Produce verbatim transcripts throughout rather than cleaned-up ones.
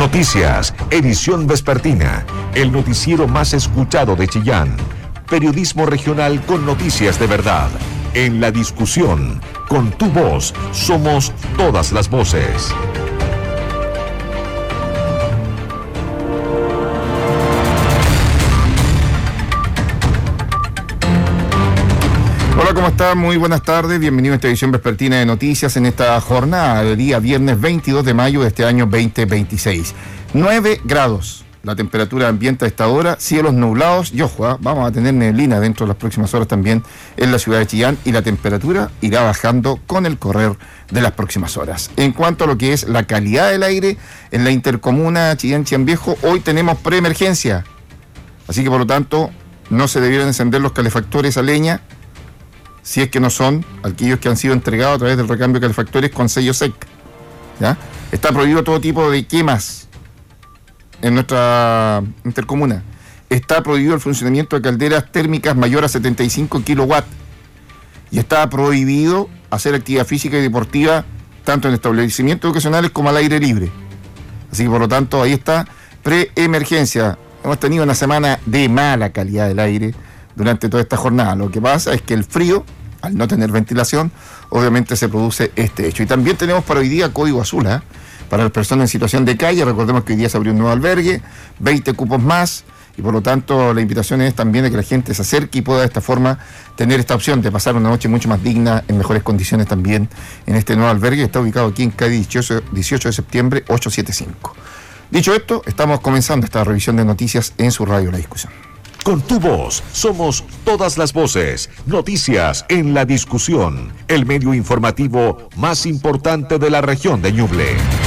Noticias, edición vespertina, el noticiero más escuchado de Chillán. Periodismo regional con noticias de verdad. En la discusión, con tu voz, somos todas las voces. Hola, ¿cómo está? Muy buenas tardes, bienvenido a esta edición vespertina de noticias en esta jornada de día viernes veintidós de mayo de este año veinte veintiséis. nueve grados la temperatura ambiente a esta hora, cielos nublados y ojo, ¿eh? vamos a tener neblina dentro de las próximas horas también en la ciudad de Chillán y la temperatura irá bajando con el correr de las próximas horas. En cuanto a lo que es la calidad del aire en la intercomuna Chillán-Chillán Viejo, hoy tenemos preemergencia, así que por lo tanto no se debieran encender los calefactores a leña, si es que no son aquellos que han sido entregados a través del recambio de calefactores con sello S E C. ¿Ya? Está prohibido todo tipo de quemas en nuestra intercomuna. Está prohibido el funcionamiento de calderas térmicas mayor a setenta y cinco kilowatts. Y está prohibido hacer actividad física y deportiva tanto en establecimientos educacionales como al aire libre. Así que por lo tanto ahí está preemergencia. Hemos tenido una semana de mala calidad del aire durante toda esta jornada. Lo que pasa es que el frío, al no tener ventilación, obviamente se produce este hecho. Y también tenemos para hoy día código azul, ¿eh? para las personas en situación de calle. Recordemos que hoy día se abrió un nuevo albergue, veinte cupos más, y por lo tanto la invitación es también de que la gente se acerque y pueda de esta forma tener esta opción de pasar una noche mucho más digna, en mejores condiciones también en este nuevo albergue que está ubicado aquí en calle dieciocho de septiembre ochocientos setenta y cinco. Dicho esto, estamos comenzando esta revisión de noticias en su radio La Discusión. Con tu voz, somos todas las voces. Noticias en la discusión. El medio informativo más importante de la región de Ñuble.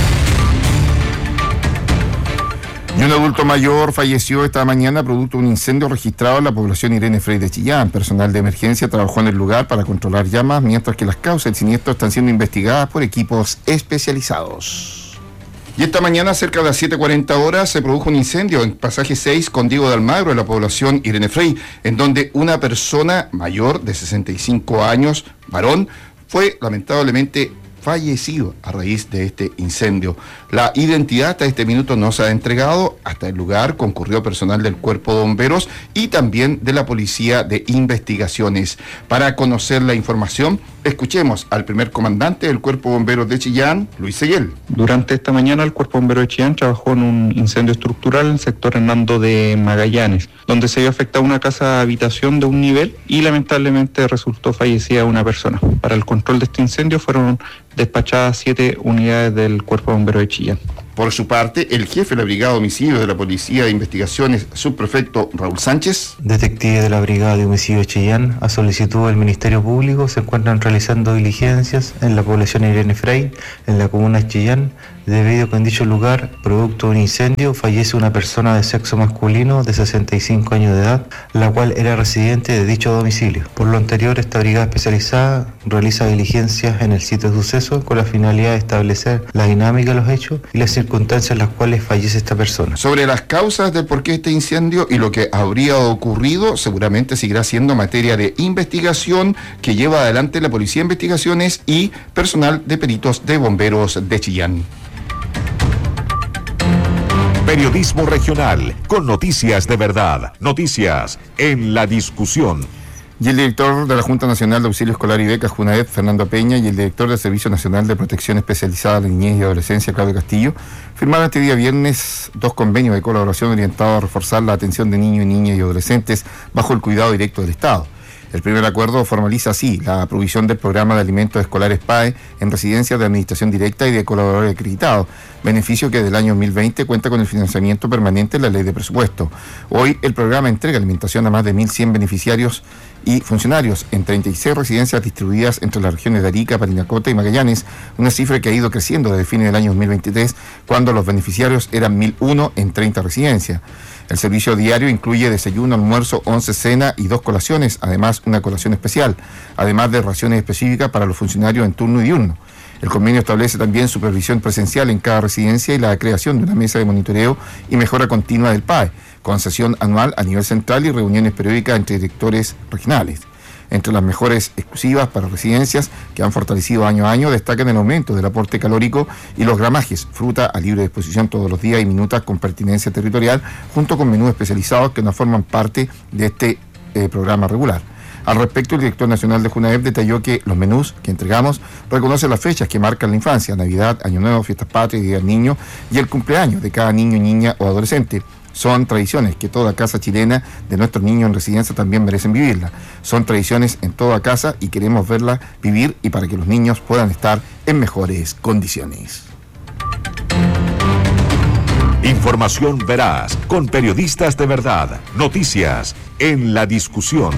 Y un adulto mayor falleció esta mañana producto de un incendio registrado en la población Irene Frey de Chillán. Personal de emergencia trabajó en el lugar para controlar llamas, mientras que las causas del siniestro están siendo investigadas por equipos especializados. Y esta mañana, cerca de las siete cuarenta horas, se produjo un incendio en pasaje seis con Diego de Almagro, en la población Irene Frey, en donde una persona mayor de sesenta y cinco años, varón, fue lamentablemente fallecido a raíz de este incendio. La identidad hasta este minuto no se ha entregado. Hasta el lugar concurrió personal del Cuerpo de Bomberos y también de la Policía de Investigaciones. Para conocer la información, escuchemos al primer comandante del Cuerpo de Bomberos de Chillán, Luis Seguel. Durante esta mañana el Cuerpo de Bomberos de Chillán trabajó en un incendio estructural en el sector Hernando de Magallanes, donde se vio afectada una casa de habitación de un nivel y lamentablemente resultó fallecida una persona. Para el control de este incendio fueron despachadas siete unidades del Cuerpo de Bomberos de Chillán. Por su parte, el jefe de la Brigada de Homicidios de la Policía de Investigaciones, subprefecto Raúl Sánchez. Detectives de la Brigada de Homicidios de Chillán, a solicitud del Ministerio Público, se encuentran realizando diligencias en la población Irene Frey, en la comuna de Chillán, debido a que en dicho lugar, producto de un incendio, fallece una persona de sexo masculino de sesenta y cinco años de edad, la cual era residente de dicho domicilio. Por lo anterior, esta brigada especializada realiza diligencias en el sitio de suceso con la finalidad de establecer la dinámica de los hechos y las circunstancias en las cuales fallece esta persona. Sobre las causas del porqué de este incendio y lo que habría ocurrido, seguramente seguirá siendo materia de investigación que lleva adelante la Policía de Investigaciones y personal de peritos de bomberos de Chillán. Periodismo regional con noticias de verdad. Noticias en la discusión. Y el director de la Junta Nacional de Auxilio Escolar y Becas, JUNAED, Fernando Peña, y el director del Servicio Nacional de Protección Especializada a la Niñez y Adolescencia, Claudio Castillo, firmaron este día viernes dos convenios de colaboración orientados a reforzar la atención de niños, niñas y adolescentes bajo el cuidado directo del Estado. El primer acuerdo formaliza así la provisión del programa de alimentos escolares P A E en residencias de administración directa y de colaboradores acreditados, beneficio que desde el año dos mil veinte cuenta con el financiamiento permanente en la ley de presupuesto. Hoy el programa entrega alimentación a más de mil cien beneficiarios y funcionarios en treinta y seis residencias distribuidas entre las regiones de Arica, Parinacota y Magallanes, una cifra que ha ido creciendo desde fines del año dos mil veintitrés, cuando los beneficiarios eran mil uno en treinta residencias. El servicio diario incluye desayuno, almuerzo, once, cena y dos colaciones, además una colación especial, además de raciones específicas para los funcionarios en turno y diurno. El convenio establece también supervisión presencial en cada residencia y la creación de una mesa de monitoreo y mejora continua del P A E, con sesión anual a nivel central y reuniones periódicas entre directores regionales. Entre las mejores exclusivas para residencias que han fortalecido año a año destacan el aumento del aporte calórico y los gramajes, fruta a libre disposición todos los días y minutas con pertinencia territorial, junto con menús especializados que no forman parte de este eh, programa regular. Al respecto, el director nacional de Junaep detalló que los menús que entregamos reconocen las fechas que marcan la infancia, Navidad, Año Nuevo, Fiestas Patrias, Día del Niño y el cumpleaños de cada niño, niña o adolescente. Son tradiciones que toda casa chilena de nuestros niños en residencia también merecen vivirla. Son tradiciones en toda casa y queremos verla vivir y para que los niños puedan estar en mejores condiciones. Información veraz, con periodistas de verdad. Noticias en la discusión.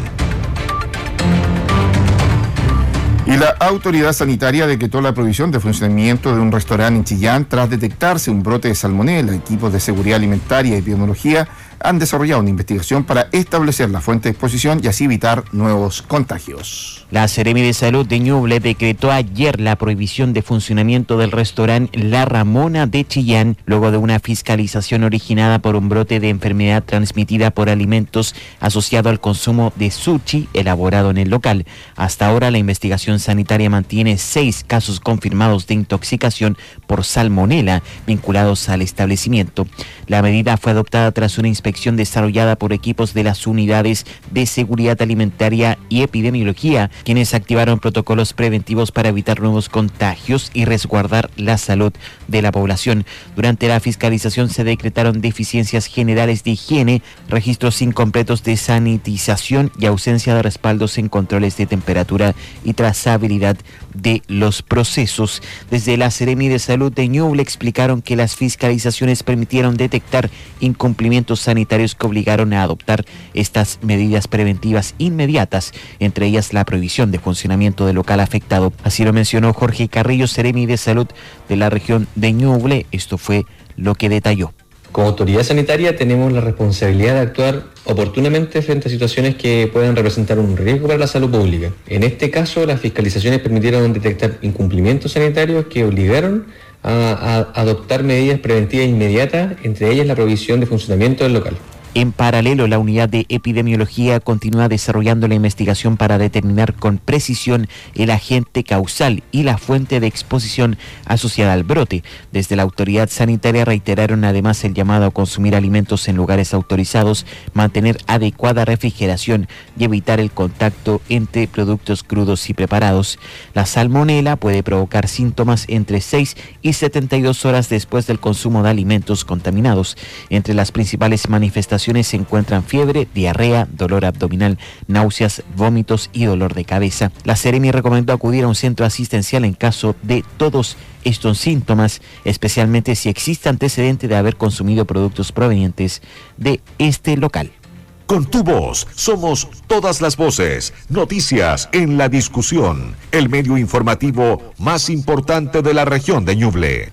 Y la autoridad sanitaria decretó la prohibición de funcionamiento de un restaurante en Chillán tras detectarse un brote de salmonela. Equipos de seguridad alimentaria y epidemiología han desarrollado una investigación para establecer la fuente de exposición y así evitar nuevos contagios. La Seremi de Salud de Ñuble decretó ayer la prohibición de funcionamiento del restaurante La Ramona de Chillán, luego de una fiscalización originada por un brote de enfermedad transmitida por alimentos asociado al consumo de sushi elaborado en el local. Hasta ahora la investigación sanitaria mantiene seis casos confirmados de intoxicación por salmonela vinculados al establecimiento. La medida fue adoptada tras una inspección desarrollada por equipos de las unidades de seguridad alimentaria y epidemiología, quienes activaron protocolos preventivos para evitar nuevos contagios y resguardar la salud de la población. Durante la fiscalización se decretaron deficiencias generales de higiene, registros incompletos de sanitización y ausencia de respaldos en controles de temperatura y trazabilidad de los procesos. Desde la Seremi de Salud de Ñuble explicaron que las fiscalizaciones permitieron detectar incumplimientos sanitarios que obligaron a adoptar estas medidas preventivas inmediatas, entre ellas la prohibición de funcionamiento del local afectado. Así lo mencionó Jorge Carrillo, Seremi de Salud de la región de Ñuble. Esto fue lo que detalló. Como autoridad sanitaria tenemos la responsabilidad de actuar oportunamente frente a situaciones que puedan representar un riesgo para la salud pública. En este caso, las fiscalizaciones permitieron detectar incumplimientos sanitarios que obligaron a, a adoptar medidas preventivas inmediatas, entre ellas la prohibición de funcionamiento del local. En paralelo, la unidad de epidemiología continúa desarrollando la investigación para determinar con precisión el agente causal y la fuente de exposición asociada al brote. Desde la autoridad sanitaria reiteraron además el llamado a consumir alimentos en lugares autorizados, mantener adecuada refrigeración y evitar el contacto entre productos crudos y preparados. La salmonela puede provocar síntomas entre seis y setenta y dos horas después del consumo de alimentos contaminados. Entre las principales manifestaciones se encuentran fiebre, diarrea, dolor abdominal, náuseas, vómitos y dolor de cabeza. La Seremi recomendó acudir a un centro asistencial en caso de todos estos síntomas, especialmente si existe antecedente de haber consumido productos provenientes de este local. Con tu voz, somos todas las voces. Noticias en la discusión. El medio informativo más importante de la región de Ñuble.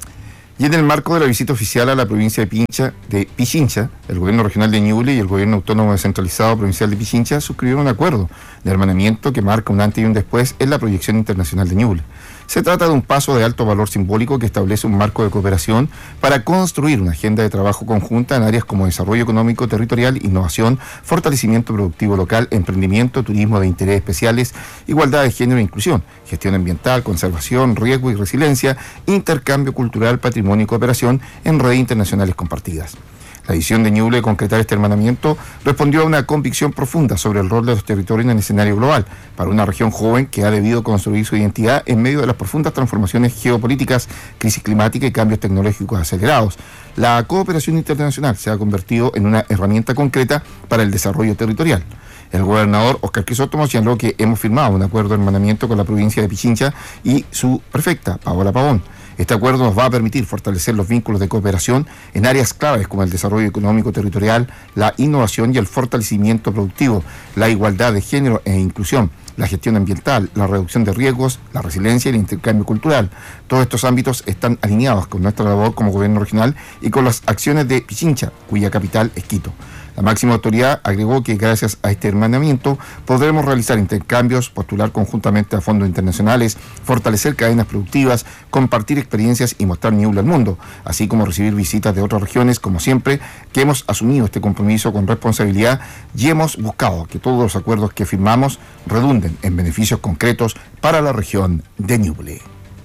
Y en el marco de la visita oficial a la provincia de, Pincha, de Pichincha, el gobierno regional de Ñuble y el gobierno autónomo descentralizado provincial de Pichincha suscribieron un acuerdo de hermanamiento que marca un antes y un después en la proyección internacional de Ñuble. Se trata de un paso de alto valor simbólico que establece un marco de cooperación para construir una agenda de trabajo conjunta en áreas como desarrollo económico territorial, innovación, fortalecimiento productivo local, emprendimiento, turismo de interés especiales, igualdad de género e inclusión, gestión ambiental, conservación, riesgo y resiliencia, intercambio cultural, patrimonio y cooperación en redes internacionales compartidas. La decisión de Ñuble de concretar este hermanamiento respondió a una convicción profunda sobre el rol de los territorios en el escenario global, para una región joven que ha debido construir su identidad en medio de las profundas transformaciones geopolíticas, crisis climática y cambios tecnológicos acelerados. La cooperación internacional se ha convertido en una herramienta concreta para el desarrollo territorial. El gobernador Óscar Crisóstomo señaló que hemos firmado un acuerdo de hermanamiento con la provincia de Pichincha y su prefecta, Paola Pavón. Este acuerdo nos va a permitir fortalecer los vínculos de cooperación en áreas claves como el desarrollo económico territorial, la innovación y el fortalecimiento productivo, la igualdad de género e inclusión, la gestión ambiental, la reducción de riesgos, la resiliencia y el intercambio cultural. Todos estos ámbitos están alineados con nuestra labor como gobierno regional y con las acciones de Pichincha, cuya capital es Quito. La máxima autoridad agregó que gracias a este hermanamiento podremos realizar intercambios, postular conjuntamente a fondos internacionales, fortalecer cadenas productivas, compartir experiencias y mostrar Ñuble al mundo, así como recibir visitas de otras regiones, como siempre, que hemos asumido este compromiso con responsabilidad y hemos buscado que todos los acuerdos que firmamos redunden en beneficios concretos para la región de Ñuble.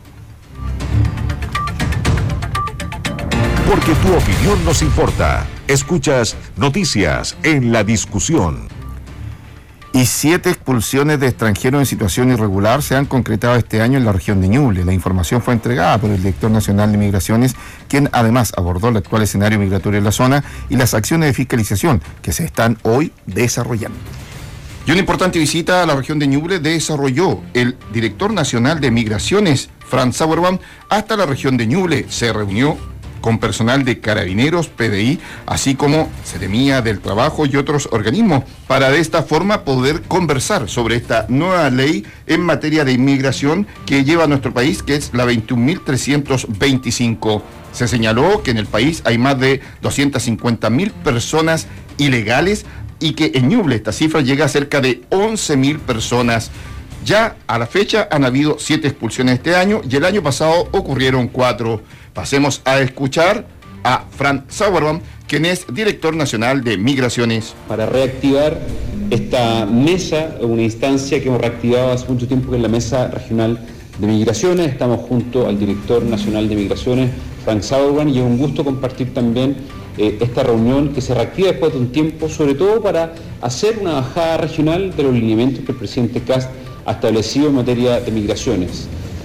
Porque tu opinión nos importa. Escuchas Noticias en la Discusión. Y siete expulsiones de extranjeros en situación irregular se han concretado este año en la región de Ñuble. La información fue entregada por el Director Nacional de Migraciones, quien además abordó el actual escenario migratorio en la zona y las acciones de fiscalización que se están hoy desarrollando. Y una importante visita a la región de Ñuble desarrolló el Director Nacional de Migraciones, Franz Sauerbaum, hasta la región de Ñuble. Se reunió con personal de Carabineros, P D I, así como Seremía del Trabajo y otros organismos, para de esta forma poder conversar sobre esta nueva ley en materia de inmigración que lleva a nuestro país, que es la veintiún mil trescientos veinticinco. Se señaló que en el país hay más de doscientas cincuenta mil personas ilegales y que en Ñuble esta cifra llega a cerca de once mil personas. Ya a la fecha han habido siete expulsiones este año y el año pasado ocurrieron cuatro. Pasemos a escuchar a Franz Sauerbaum, quien es Director Nacional de Migraciones. Para reactivar esta mesa, una instancia que hemos reactivado hace mucho tiempo, que es la Mesa Regional de Migraciones. Estamos junto al Director Nacional de Migraciones, Franz Sauerbaum, y es un gusto compartir también eh, esta reunión que se reactiva después de un tiempo, sobre todo para hacer una bajada regional de los lineamientos que el presidente Kast ha establecido en materia de migraciones.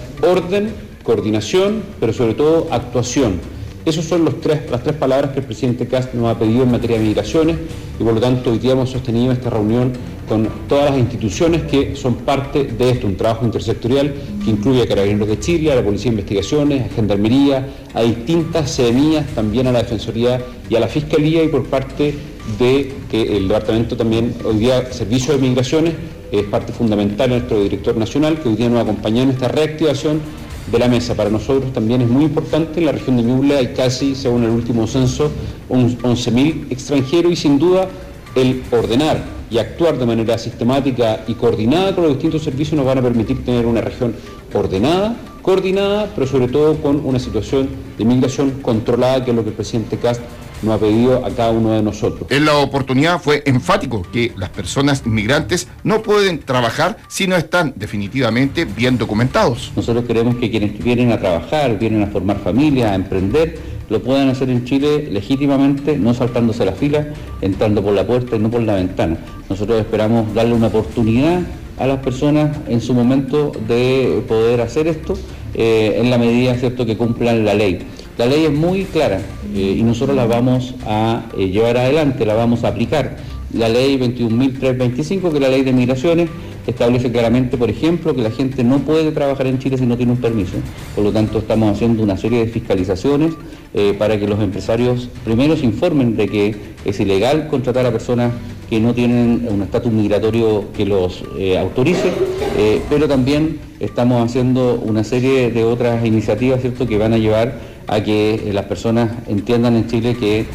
Orden, coordinación, pero sobre todo actuación. Esas son los tres, las tres palabras que el presidente Kast nos ha pedido en materia de migraciones y por lo tanto hoy día hemos sostenido esta reunión con todas las instituciones que son parte de esto, un trabajo intersectorial que incluye a Carabineros de Chile, a la Policía de Investigaciones, a Gendarmería, a distintas seremías, también a la Defensoría y a la Fiscalía, y por parte de que el departamento también, hoy día Servicio de Migraciones, es parte fundamental de nuestro director nacional, que hoy día nos acompaña en esta reactivación de la mesa. Para nosotros también es muy importante. En la región de Ñuble hay casi, según el último censo, once mil extranjeros, y sin duda el ordenar y actuar de manera sistemática y coordinada con los distintos servicios nos van a permitir tener una región ordenada, coordinada, pero sobre todo con una situación de migración controlada, que es lo que el presidente Kast nos ha pedido a cada uno de nosotros. En la oportunidad fue enfático que las personas inmigrantes no pueden trabajar si no están definitivamente bien documentados. Nosotros queremos que quienes vienen a trabajar, vienen a formar familia, a emprender, lo puedan hacer en Chile legítimamente, no saltándose la fila, entrando por la puerta y no por la ventana. Nosotros esperamos darle una oportunidad a las personas en su momento de poder hacer esto, eh, en la medida, ¿cierto?, que cumplan la ley. La ley es muy clara eh, y nosotros la vamos a eh, llevar adelante, la vamos a aplicar. La ley veintiún mil trescientos veinticinco, que es la ley de migraciones, establece claramente, por ejemplo, que la gente no puede trabajar en Chile si no tiene un permiso. Por lo tanto, estamos haciendo una serie de fiscalizaciones eh, para que los empresarios primero se informen de que es ilegal contratar a personas que no tienen un estatus migratorio que los eh, autorice, eh, pero también estamos haciendo una serie de otras iniciativas, ¿cierto?, que van a llevar a que las personas entiendan en Chile que